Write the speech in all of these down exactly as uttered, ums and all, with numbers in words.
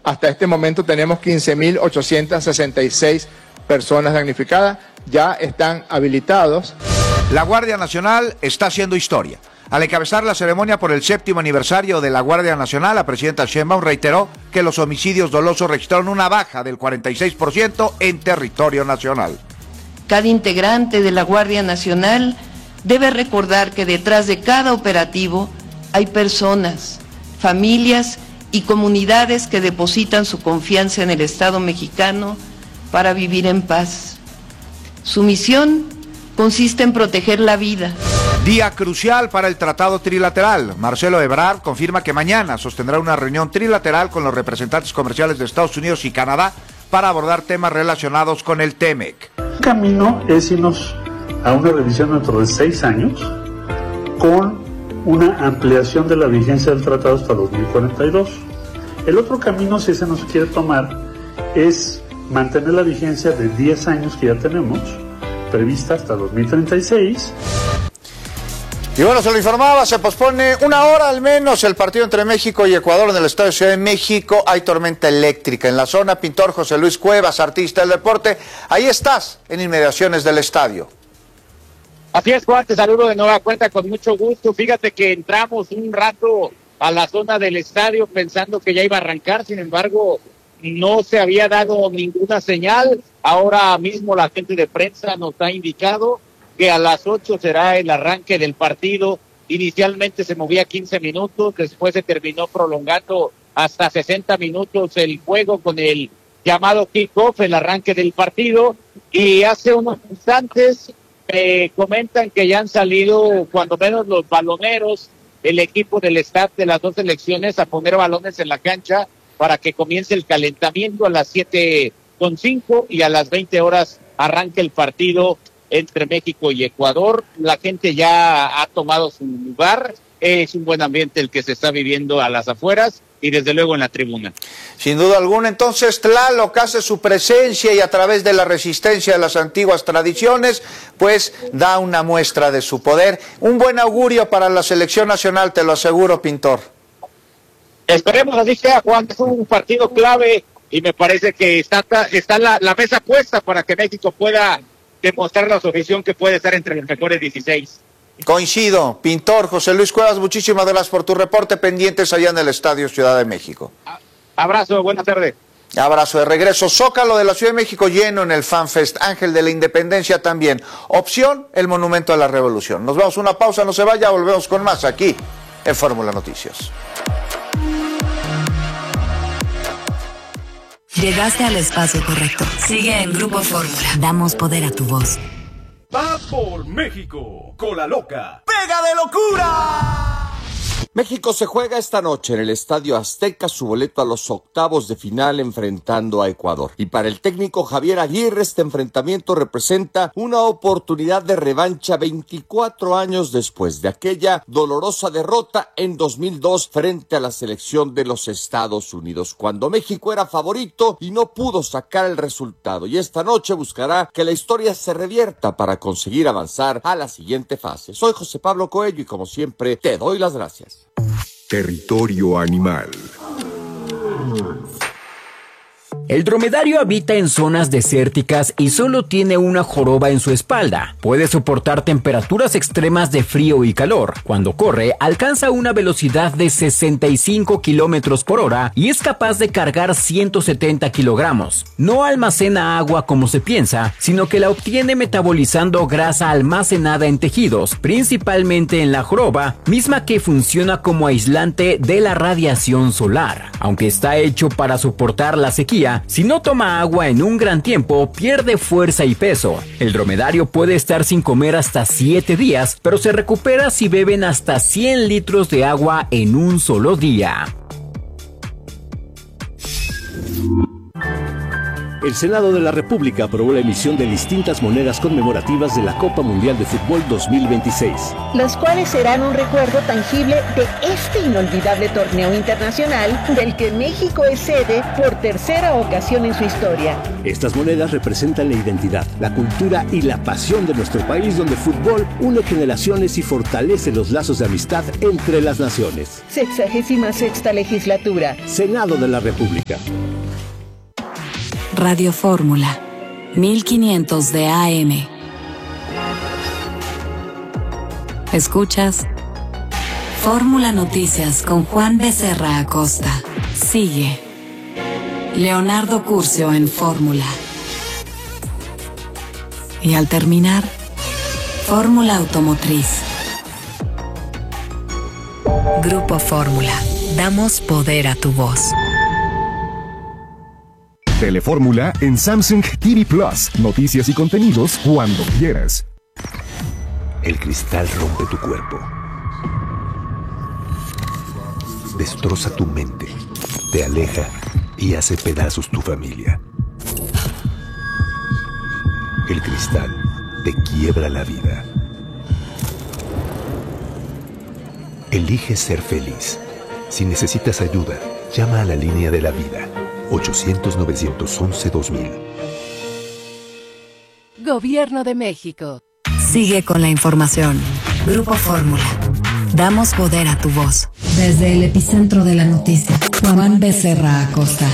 Hasta este momento tenemos quince mil ochocientas sesenta y seis personas damnificadas, ya están habilitados. La Guardia Nacional está haciendo historia. Al encabezar la ceremonia por el séptimo aniversario de la Guardia Nacional, la presidenta Sheinbaum reiteró que los homicidios dolosos registraron una baja del cuarenta y seis por ciento en territorio nacional. Cada integrante de la Guardia Nacional debe recordar que detrás de cada operativo hay personas, familias y comunidades que depositan su confianza en el Estado mexicano para vivir en paz. Su misión consiste en proteger la vida. Día crucial para el Tratado Trilateral. Marcelo Ebrard confirma que mañana sostendrá una reunión trilateral con los representantes comerciales de Estados Unidos y Canadá para abordar temas relacionados con el TEMEC. El camino es irnos a una revisión dentro de seis años con una ampliación de la vigencia del tratado hasta dos mil cuarenta y dos. El otro camino, si se nos quiere tomar, es mantener la vigencia de diez años que ya tenemos, prevista hasta dos mil treinta y seis. Y bueno, se lo informaba, se pospone una hora al menos el partido entre México y Ecuador en el Estadio Ciudad de México. Hay tormenta eléctrica en la zona. Pintor José Luis Cuevas, artista del deporte, ahí estás, en inmediaciones del estadio. Así es, Juan, te saludo de nueva cuenta con mucho gusto. Fíjate que entramos un rato a la zona del estadio pensando que ya iba a arrancar, sin embargo, no se había dado ninguna señal. Ahora mismo la gente de prensa nos ha indicado que a las ocho será el arranque del partido. Inicialmente se movía quince minutos, después se terminó prolongando hasta sesenta minutos el juego con el llamado kick-off, el arranque del partido, y hace unos instantes eh, comentan que ya han salido cuando menos los baloneros, el equipo del staff de las dos selecciones, a poner balones en la cancha para que comience el calentamiento a las siete con cinco y a las veinte horas arranque el partido entre México y Ecuador. La gente ya ha tomado su lugar, es un buen ambiente el que se está viviendo a las afueras y desde luego en la tribuna. Sin duda alguna, entonces Tlaloc hace su presencia y a través de la resistencia de las antiguas tradiciones, pues da una muestra de su poder. Un buen augurio para la selección nacional, te lo aseguro, Pintor. Esperemos así sea, Juan, es un partido clave y me parece que está, está la, la mesa puesta para que México pueda demostrar la afición que puede estar entre los mejores dieciséis. Coincido. Pintor José Luis Cuevas, muchísimas gracias por tu reporte, pendientes allá en el Estadio Ciudad de México. Abrazo, buenas tardes. Abrazo de regreso. Zócalo de la Ciudad de México lleno en el FanFest. Ángel de la Independencia también. Opción, el Monumento a la Revolución. Nos vamos a una pausa, no se vaya, volvemos con más aquí en Fórmula Noticias. Llegaste al espacio correcto. Sigue en Grupo Fórmula. Damos poder a tu voz. Va por México, Cola Loca. ¡Pega de locura! México se juega esta noche en el Estadio Azteca su boleto a los octavos de final enfrentando a Ecuador. Y para el técnico Javier Aguirre este enfrentamiento representa una oportunidad de revancha veinticuatro años después de aquella dolorosa derrota en dos mil dos frente a la selección de los Estados Unidos, cuando México era favorito y no pudo sacar el resultado. Y esta noche buscará que la historia se revierta para conseguir avanzar a la siguiente fase. Soy José Pablo Coello y como siempre te doy las gracias. Territorio animal. El dromedario habita en zonas desérticas y solo tiene una joroba en su espalda. Puede soportar temperaturas extremas de frío y calor. Cuando corre, alcanza una velocidad de sesenta y cinco kilómetros por hora y es capaz de cargar ciento setenta kilogramos. No almacena agua como se piensa, sino que la obtiene metabolizando grasa almacenada en tejidos, principalmente en la joroba, misma que funciona como aislante de la radiación solar. Aunque está hecho para soportar la sequía, si no toma agua en un gran tiempo, pierde fuerza y peso. El dromedario puede estar sin comer hasta siete días, pero se recupera si beben hasta cien litros de agua en un solo día. El Senado de la República aprobó la emisión de distintas monedas conmemorativas de la Copa Mundial de Fútbol dos mil veintiséis. Las cuales serán un recuerdo tangible de este inolvidable torneo internacional del que México es sede por tercera ocasión en su historia. Estas monedas representan la identidad, la cultura y la pasión de nuestro país, donde el fútbol une generaciones y fortalece los lazos de amistad entre las naciones. Sexagésima sexta legislatura. Senado de la República. Radio Fórmula, mil quinientos de A M. Escuchas Fórmula Noticias con Juan Becerra Acosta. Sigue Leonardo Curcio en Fórmula. Y al terminar, Fórmula Automotriz. Grupo Fórmula. Damos poder a tu voz. Telefórmula en Samsung T V Plus. Noticias y contenidos cuando quieras. El cristal rompe tu cuerpo. Destroza tu mente. Te aleja y hace pedazos tu familia. El cristal te quiebra la vida. Elige ser feliz. Si necesitas ayuda, llama a la línea de la vida. ochocientos, novecientos once, dos mil. Gobierno de México. Sigue con la información. Grupo Fórmula. Damos poder a tu voz. Desde el epicentro de la noticia, Juan Becerra Acosta.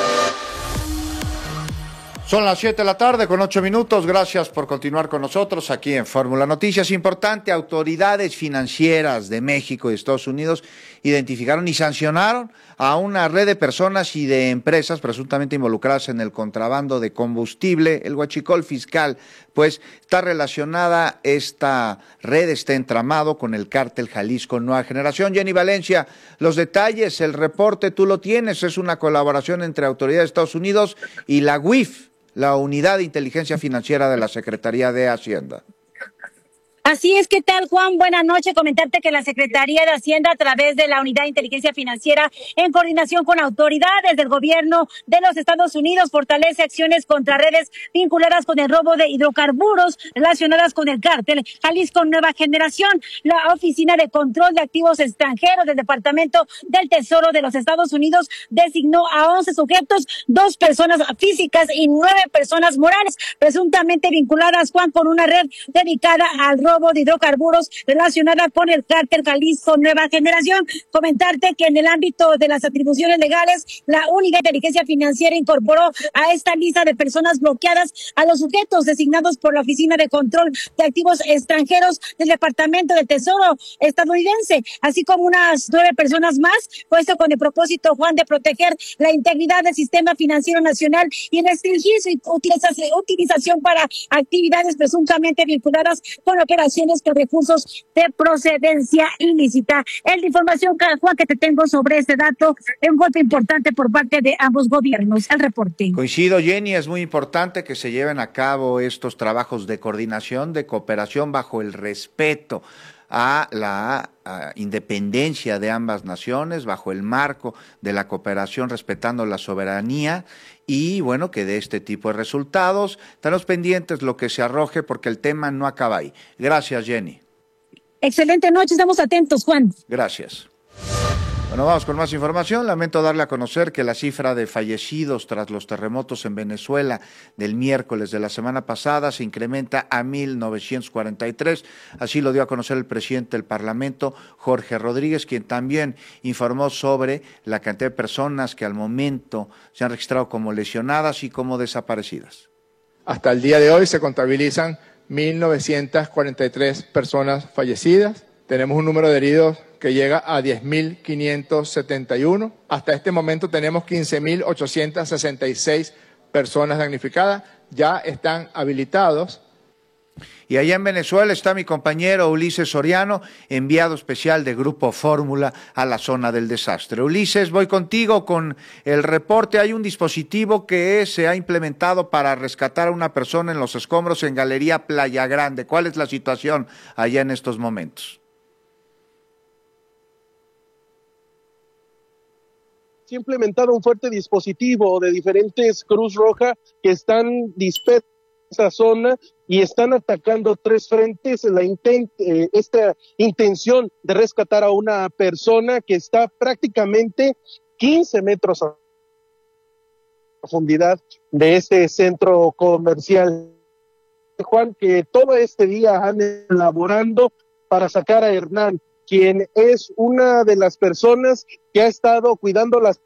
Son las siete de la tarde con ocho minutos. Gracias por continuar con nosotros aquí en Fórmula Noticias. Importante, autoridades financieras de México y Estados Unidos identificaron y sancionaron a una red de personas y de empresas presuntamente involucradas en el contrabando de combustible. El huachicol fiscal, pues, está relacionada esta red, este entramado con el cártel Jalisco Nueva Generación. Jenny Valencia, los detalles, el reporte, tú lo tienes. Es una colaboración entre autoridades de Estados Unidos y la U I F, la Unidad de Inteligencia Financiera de la Secretaría de Hacienda. Así es, ¿qué tal, Juan? Buenas noches. Comentarte que la Secretaría de Hacienda, a través de la Unidad de Inteligencia Financiera, en coordinación con autoridades del gobierno de los Estados Unidos, fortalece acciones contra redes vinculadas con el robo de hidrocarburos relacionadas con el cártel Jalisco Nueva Generación. La Oficina de Control de Activos Extranjeros del Departamento del Tesoro de los Estados Unidos designó a once sujetos, dos personas físicas y nueve personas morales, presuntamente vinculadas, Juan, con una red dedicada al robo de hidrocarburos relacionada con el cártel Jalisco Nueva Generación. Comentarte que en el ámbito de las atribuciones legales, la Unidad de Inteligencia Financiera incorporó a esta lista de personas bloqueadas a los sujetos designados por la Oficina de Control de Activos Extranjeros del Departamento del Tesoro estadounidense, así como unas nueve personas más, puesto con el propósito, Juan, de proteger la integridad del sistema financiero nacional y restringir su utilización para actividades presuntamente vinculadas con operaciones con recursos de procedencia ilícita. Es la información, Juan, que te tengo sobre este dato. Es un golpe importante por parte de ambos gobiernos. El reporte. Coincido, Jenny, es muy importante que se lleven a cabo estos trabajos de coordinación, de cooperación bajo el respeto a la a independencia de ambas naciones, bajo el marco de la cooperación, respetando la soberanía, y bueno, que de este tipo de resultados estaremos pendientes lo que se arroje, porque el tema no acaba ahí. Gracias, Jenny. Excelente noche, estamos atentos, Juan. Gracias. Bueno, vamos con más información. Lamento darle a conocer que la cifra de fallecidos tras los terremotos en Venezuela del miércoles de la semana pasada se incrementa a mil novecientos cuarenta y tres. Así lo dio a conocer el presidente del Parlamento, Jorge Rodríguez, quien también informó sobre la cantidad de personas que al momento se han registrado como lesionadas y como desaparecidas. Hasta el día de hoy se contabilizan mil novecientas cuarenta y tres personas fallecidas. Tenemos un número de heridos que llega a diez mil quinientos setenta y uno. Hasta este momento tenemos quince mil ochocientas sesenta y seis personas damnificadas. Ya están habilitados. Y allá en Venezuela está mi compañero Ulises Soriano, enviado especial de Grupo Fórmula a la zona del desastre. Ulises, voy contigo con el reporte. Hay un dispositivo que se ha implementado para rescatar a una persona en los escombros en Galería Playa Grande. ¿Cuál es la situación allá en estos momentos? se ha implementado un fuerte dispositivo de diferentes Cruz Roja que están dispersas en esa zona y están atacando tres frentes. La intent, eh, esta intención de rescatar a una persona que está prácticamente quince metros a profundidad de este centro comercial. Juan, que todo este día han elaborando para sacar a Hernán, quien es una de las personas que ha estado cuidando las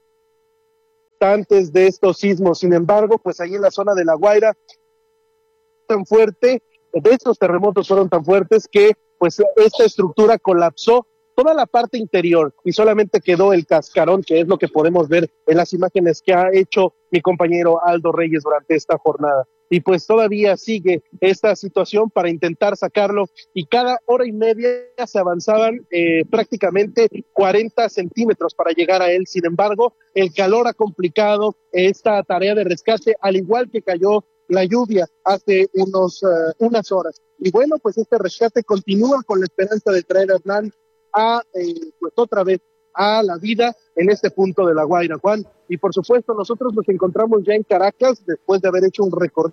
antes de estos sismos. Sin embargo, pues ahí en la zona de La Guaira, tan fuerte, de estos terremotos fueron tan fuertes que pues esta estructura colapsó toda la parte interior y solamente quedó el cascarón, que es lo que podemos ver en las imágenes que ha hecho mi compañero Aldo Reyes durante esta jornada. Y pues todavía sigue esta situación para intentar sacarlo, y cada hora y media se avanzaban eh, prácticamente cuarenta centímetros para llegar a él. Sin embargo, el calor ha complicado esta tarea de rescate, al igual que cayó la lluvia hace unos uh, unas horas. Y bueno, pues este rescate continúa con la esperanza de traer a Hernán a, eh, pues otra vez a la vida en este punto de La Guaira, Juan. Y por supuesto, nosotros nos encontramos ya en Caracas después de haber hecho un recorrido.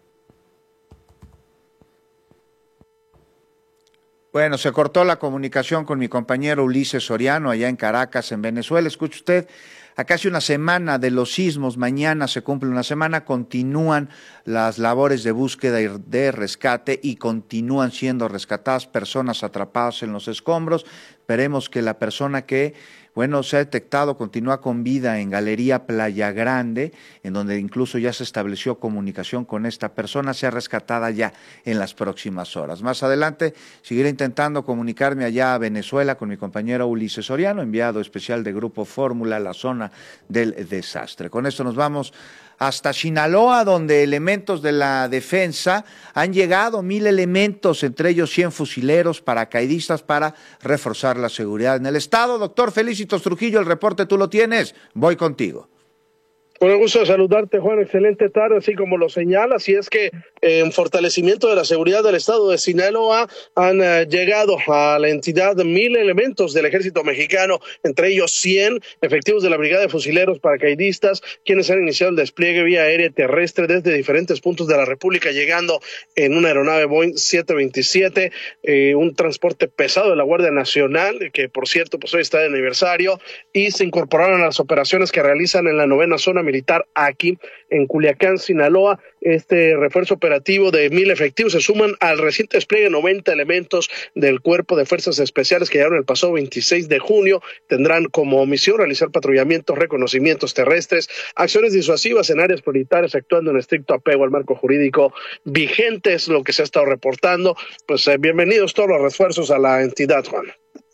Bueno, se cortó la comunicación con mi compañero Ulises Soriano allá en Caracas, en Venezuela. Escuche usted, a casi una semana de los sismos, mañana se cumple una semana, continúan las labores de búsqueda y de rescate y continúan siendo rescatadas personas atrapadas en los escombros. Esperemos que la persona que, bueno, se ha detectado continúa con vida en Galería Playa Grande, en donde incluso ya se estableció comunicación con esta persona, sea rescatada ya en las próximas horas. Más adelante seguiré intentando comunicarme allá a Venezuela con mi compañero Ulises Soriano, enviado especial de Grupo Fórmula, la zona del desastre. Con esto nos vamos hasta Sinaloa, donde elementos de la defensa han llegado, mil elementos, entre ellos cien fusileros, paracaidistas, para reforzar la seguridad en el estado. Doctor Felicitos Trujillo, el reporte tú lo tienes, voy contigo. Con el gusto de saludarte, Juan, excelente tarde, así como lo señalas, y es que eh, en fortalecimiento de la seguridad del estado de Sinaloa han eh, llegado a la entidad mil elementos del ejército mexicano, entre ellos cien efectivos de la brigada de fusileros paracaidistas, quienes han iniciado el despliegue vía aérea y terrestre desde diferentes puntos de la República, llegando en una aeronave Boeing siete veintisiete, eh, un transporte pesado de la Guardia Nacional, que por cierto pues hoy está de aniversario, y se incorporaron a las operaciones que realizan en la novena zona militar aquí en Culiacán, Sinaloa. Este refuerzo operativo de mil efectivos se suman al reciente despliegue de noventa elementos del Cuerpo de Fuerzas Especiales que llegaron el pasado veintiséis de junio. Tendrán como misión realizar patrullamientos, reconocimientos terrestres, acciones disuasivas en áreas prioritarias, actuando en estricto apego al marco jurídico vigente, es lo que se ha estado reportando. Pues eh, bienvenidos todos los refuerzos a la entidad, Juan.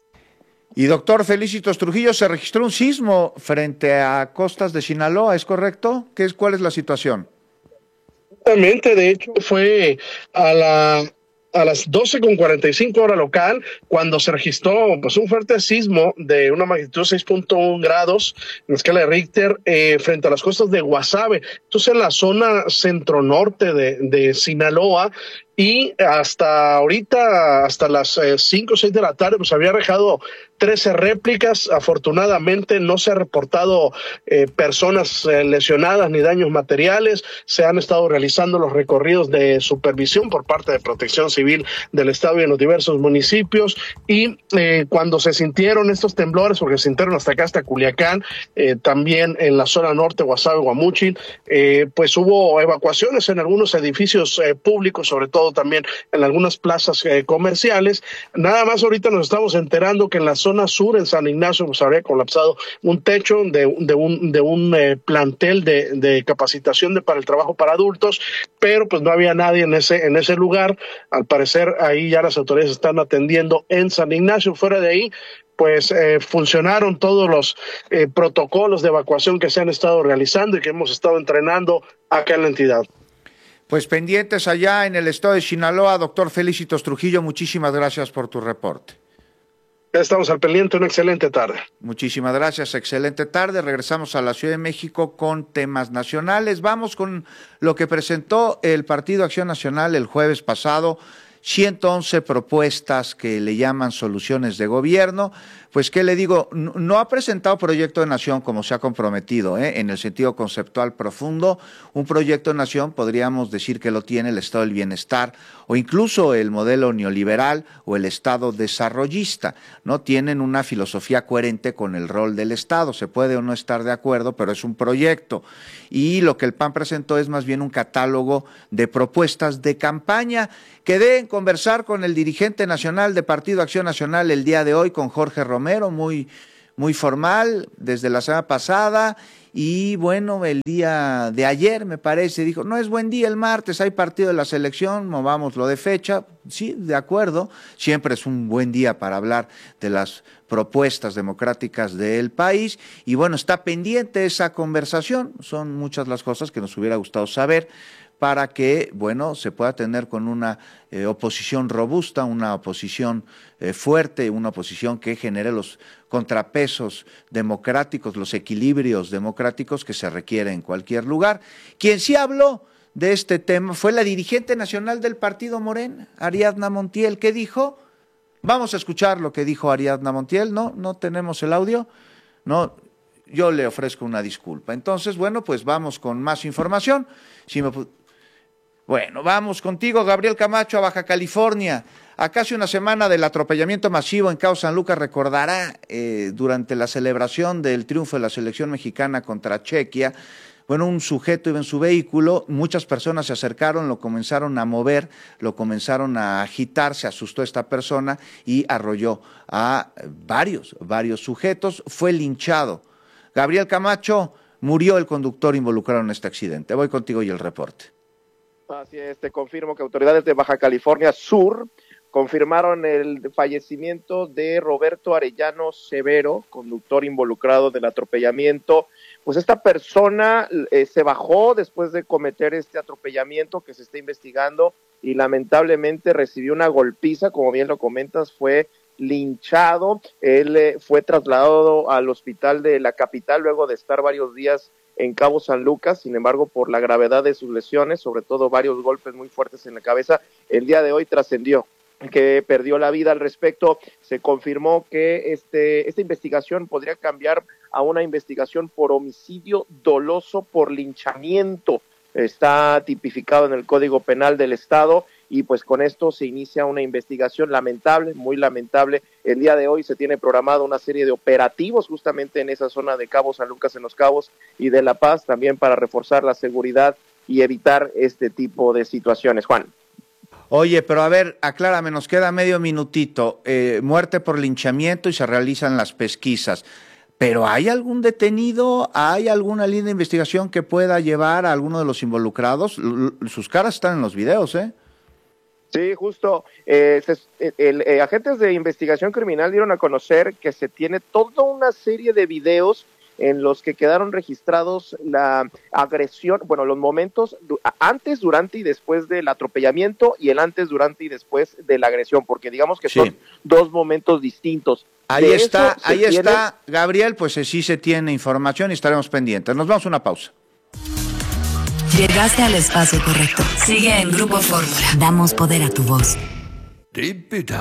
Y doctor Felicitos Trujillo, se registró un sismo frente a costas de Sinaloa, ¿es correcto? ¿Qué es, cuál es la situación? Exactamente, de hecho fue a la a las doce con cuarenta y cinco hora local, cuando se registró pues un fuerte sismo de una magnitud seis punto uno grados en escala de Richter eh, frente a las costas de Guasave. Entonces en la zona centro-norte de, de Sinaloa, y hasta ahorita, hasta las eh, cinco o seis de la tarde, pues había dejado trece réplicas. Afortunadamente no se ha reportado eh, personas eh, lesionadas ni daños materiales. Se han estado realizando los recorridos de supervisión por parte de Protección Civil del estado y en los diversos municipios, y eh, cuando se sintieron estos temblores, porque se sintieron hasta acá, hasta Culiacán, eh, también en la zona norte, Guasave, Guamúchil, eh, pues hubo evacuaciones en algunos edificios eh, públicos, sobre todo también en algunas plazas eh, comerciales. Nada más ahorita nos estamos enterando que en la zona sur, en San Ignacio, pues habría colapsado un techo de, de un, de un eh, plantel de, de capacitación de, para el trabajo para adultos, pero pues no había nadie en ese, en ese lugar. Al parecer ahí ya las autoridades están atendiendo en San Ignacio. Fuera de ahí, pues eh, funcionaron todos los eh, protocolos de evacuación que se han estado realizando y que hemos estado entrenando acá en la entidad. Pues pendientes allá en el estado de Sinaloa, doctor Felicitos Trujillo, muchísimas gracias por tu reporte. Ya estamos al pendiente, una excelente tarde. Muchísimas gracias, excelente tarde. Regresamos a la Ciudad de México con temas nacionales. Vamos con lo que presentó el Partido Acción Nacional el jueves pasado, ciento once propuestas que le llaman soluciones de gobierno. pues, ¿qué le digo? No, no ha presentado proyecto de nación como se ha comprometido, ¿eh? En el sentido conceptual profundo. Un proyecto de nación podríamos decir que lo tiene el Estado del Bienestar o incluso el modelo neoliberal o el Estado desarrollista, ¿no? Tienen una filosofía coherente con el rol del Estado. Se puede o no estar de acuerdo, pero es un proyecto. Y lo que el P A N presentó es más bien un catálogo de propuestas de campaña. Quedé en conversar con el dirigente nacional de Partido Acción Nacional el día de hoy, con Jorge Romero, muy, muy formal, desde la semana pasada, y bueno, el día de ayer, me parece, dijo, no es buen día el martes, hay partido de la selección, movámoslo de fecha. Sí, de acuerdo, siempre es un buen día para hablar de las propuestas democráticas del país, y bueno, está pendiente esa conversación, son muchas las cosas que nos hubiera gustado saber, para que, bueno, se pueda tener con una eh, oposición robusta, una oposición eh, fuerte, una oposición que genere los contrapesos democráticos, los equilibrios democráticos que se requieren en cualquier lugar. Quien sí habló de este tema fue la dirigente nacional del partido Morena, Ariadna Montiel. ¿Qué dijo? Vamos a escuchar lo que dijo Ariadna Montiel. No, no tenemos el audio. No, yo le ofrezco una disculpa. Entonces, bueno, pues vamos con más información. Si me... Bueno, vamos contigo, Gabriel Camacho, a Baja California. A casi una semana del atropellamiento masivo en Cabo San Lucas, recordará eh, durante la celebración del triunfo de la selección mexicana contra Chequia, bueno, un sujeto iba en su vehículo, muchas personas se acercaron, lo comenzaron a mover, lo comenzaron a agitar, se asustó esta persona y arrolló a varios, varios sujetos, fue linchado. Gabriel Camacho, murió el conductor involucrado en este accidente. Voy contigo y el reporte. Así es, te confirmo que autoridades de Baja California Sur confirmaron el fallecimiento de Roberto Arellano Severo, conductor involucrado del atropellamiento. Pues esta persona eh, se bajó después de cometer este atropellamiento que se está investigando y lamentablemente recibió una golpiza, como bien lo comentas, fue linchado. Él eh, fue trasladado al hospital de la capital luego de estar varios días en Cabo San Lucas. Sin embargo, por la gravedad de sus lesiones, sobre todo varios golpes muy fuertes en la cabeza, el día de hoy trascendió que perdió la vida. Al respecto, se confirmó que este esta investigación podría cambiar a una investigación por homicidio doloso por linchamiento. Está tipificado en el Código Penal del Estado y pues con esto se inicia una investigación lamentable, muy lamentable. El día de hoy se tiene programado una serie de operativos justamente en esa zona de Cabo San Lucas, en Los Cabos y de La Paz, también para reforzar la seguridad y evitar este tipo de situaciones. Juan. Oye, pero a ver, aclárame, nos queda medio minutito. Eh, muerte por linchamiento y se realizan las pesquisas. ¿Pero hay algún detenido? ¿Hay alguna línea de investigación que pueda llevar a alguno de los involucrados? L- sus caras están en los videos, ¿eh? Sí, justo. Eh, se, el, eh, agentes de investigación criminal dieron a conocer que se tiene toda una serie de videos en los que quedaron registrados la agresión, bueno, los momentos du- antes, durante y después del atropellamiento y el antes, durante y después de la agresión, porque digamos que sí. son dos momentos distintos. Ahí de está, ahí tiene... está, Gabriel, pues sí se tiene información y estaremos pendientes. Nos vamos a una pausa. Llegaste al espacio correcto. Sigue en Grupo Fórmula. Damos poder a tu voz. Deep it